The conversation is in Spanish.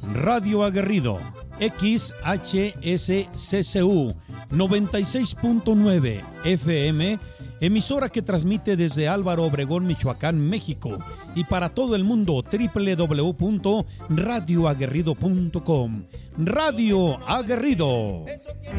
Radio Aguerrido, XHSCCU 96.9 FM, emisora que transmite desde Álvaro Obregón, Michoacán, México, y para todo el mundo, www.radioaguerrido.com. Radio Aguerrido.